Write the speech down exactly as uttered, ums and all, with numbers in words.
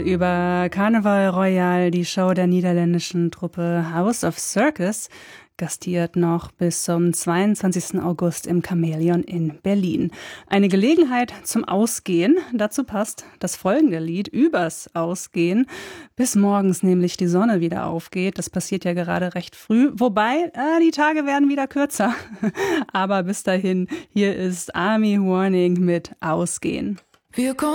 Über Carnaval Royal, die Show der niederländischen Truppe House of Circus, gastiert noch bis zum zweiundzwanzigsten August im Chamäleon in Berlin. Eine Gelegenheit zum Ausgehen. Dazu passt das folgende Lied übers Ausgehen, bis morgens nämlich die Sonne wieder aufgeht. Das passiert ja gerade recht früh, wobei äh, die Tage werden wieder kürzer. Aber bis dahin, hier ist Army Warning mit Ausgehen. Wir